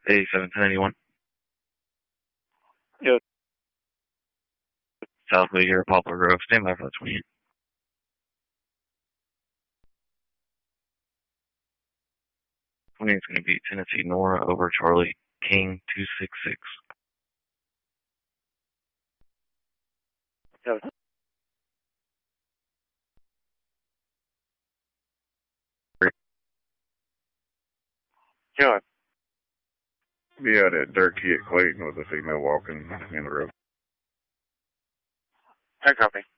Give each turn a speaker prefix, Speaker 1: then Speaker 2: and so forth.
Speaker 1: 87-1081.
Speaker 2: Yo.
Speaker 1: Southway here, Poplar Grove. Stand by for the 28. 28 is going to be Tennessee Nora over Charlie King 266.
Speaker 2: Yo. Sure.
Speaker 3: Be out at Dirt Key at Clayton with a female walking in the road.
Speaker 2: I copy.